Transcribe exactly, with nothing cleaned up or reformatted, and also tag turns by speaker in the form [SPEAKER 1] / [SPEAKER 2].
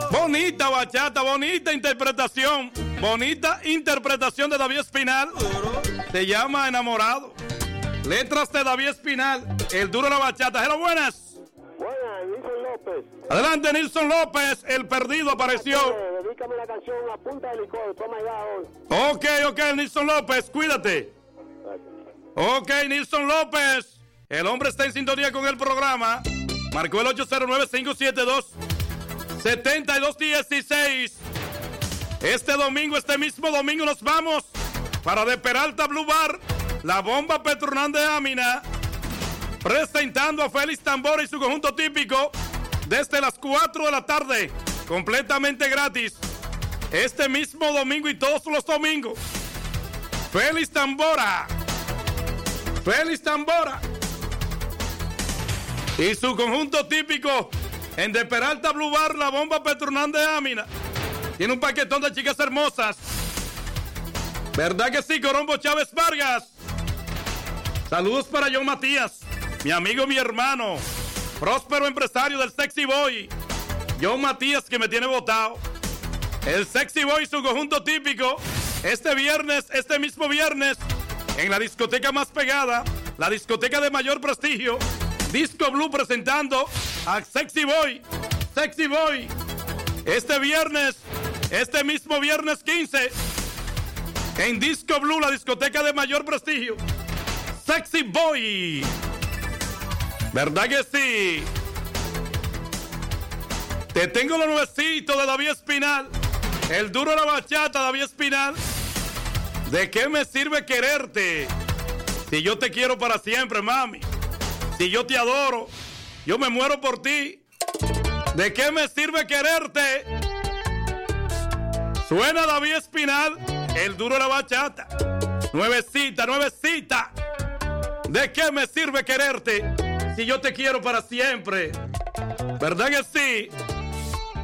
[SPEAKER 1] Bonita bachata, bonita interpretación. Bonita interpretación de David Espinal. Se llama Enamorado. Letras de David Espinal. El duro de la bachata. Hello, buenas.
[SPEAKER 2] Buenas, Nilson López.
[SPEAKER 1] Adelante, Nilson López. El perdido apareció.
[SPEAKER 2] Eh, dedícame la canción A Punta de Licor. Toma ya hoy.
[SPEAKER 1] Ok, ok, Nilson López. Cuídate. Ok, Nilson López. El hombre está en sintonía con el programa. Marcó el ocho cero nueve, cinco siete dos, siete dos uno seis. Este domingo, este mismo domingo nos vamos para de Peralta Blue Bar, la bomba Petronán de Amina, presentando a Félix Tambora y su conjunto típico desde las cuatro de la tarde, completamente gratis. Este mismo domingo y todos los domingos. Félix Tambora. Félix Tambora. Y su conjunto típico en De Peralta Blue Bar, la bomba Petronán de Amina. Tiene un paquetón de chicas hermosas. ¿Verdad que sí, Corombo Chávez Vargas? Saludos para John Matías, mi amigo, mi hermano, próspero empresario del Sexy Boy. John Matías, que me tiene votado. El Sexy Boy, su conjunto típico, este viernes, este mismo viernes, en la discoteca más pegada, la discoteca de mayor prestigio, Disco Blue, presentando a Sexy Boy. Sexy Boy. Este viernes, este mismo viernes quince, en Disco Blue, la discoteca de mayor prestigio, Sexy Boy. ¿Verdad que sí? Te tengo lo nuevecito de David Espinal. El duro de la bachata, David Espinal. ¿De qué me sirve quererte si yo te quiero para siempre, mami? Si yo te adoro, yo me muero por ti. ¿De qué me sirve quererte? Suena David Espinal, el duro de la bachata. Nuevecita, nuevecita. ¿De qué me sirve quererte si yo te quiero para siempre? ¿Verdad que sí?